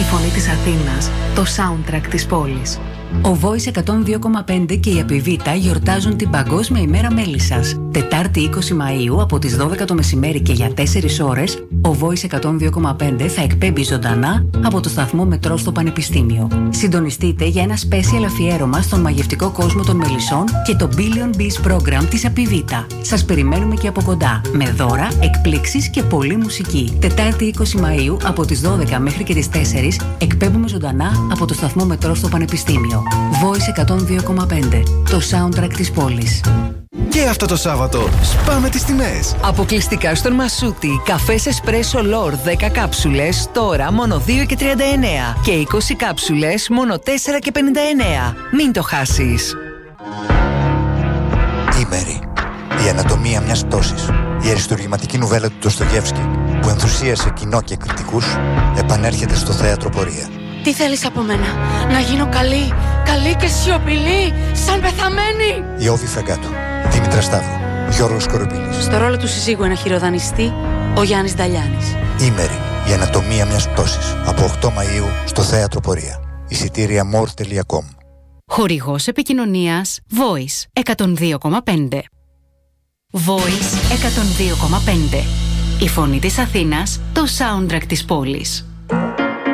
Η φωνή της Αθήνας, το soundtrack της πόλης. Ο Voice 102,5 και η Επιβίτα γιορτάζουν την Παγκόσμια ημέρα Μέλισσας. Τετάρτη 20 Μαΐου από τις 12 το μεσημέρι και για 4 ώρες, ο Voice 102,5 θα εκπέμπει ζωντανά από το σταθμό μετρό στο Πανεπιστήμιο. Συντονιστείτε για ένα special αφιέρωμα στον μαγευτικό κόσμο των μελισσών και το Billion Bees Program της Επιβίτα. Σας περιμένουμε και από κοντά, με δώρα, εκπλήξεις και πολλή μουσική. Τετάρτη 20 Μαΐου από τις 12 μέχρι και τις 4 εκπέμπουμε ζωντανά από το σταθμό μετρό στο Πανεπιστήμιο. Voice 102,5. Το soundtrack της πόλης. Και αυτό το Σάββατο σπάμε τις τιμές. Αποκλειστικά στον Μασούτη. Καφές Espresso Lord 10 κάψουλες τώρα μόνο 2,39 και 20 κάψουλες μόνο 4,59. Μην το χάσεις. Ήμερη. Η ανατομία μιας πτώσης. Η αριστουργηματική νουβέλα του Ντοστογεύσκη που ενθουσίασε κοινό και κριτικούς επανέρχεται στο θέατρο Πορεία. Τι θέλεις από μένα, να γίνω καλή και σιωπηλή, σαν πεθαμένη? Η Όβη Φεγκάτου, Δήμητρα Σταύρου, Γιώργος Κοροπήλης. Στο ρόλο του συζύγου ένα χειροδανιστή, ο Γιάννης Νταλιάνης. Ήμερη, η ανατομία μιας πτώσης. Από 8 Μαΐου στο θέατρο Πορεία. Εισιτήρια more.com. Χορηγός επικοινωνίας Voice 102,5. Voice 102,5. Η φωνή της Αθήνας, το soundtrack της πόλης.